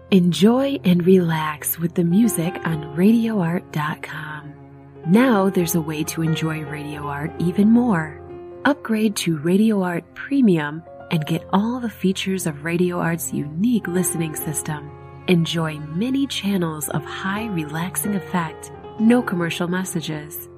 Enjoy and relax with the music on RadioArt.com. Now there's a way to enjoy Radio Art even more. Upgrade to Radio Art Premium and get all the features of Radio Art's unique listening system. Enjoy many channels of high relaxing effect, no commercial messages.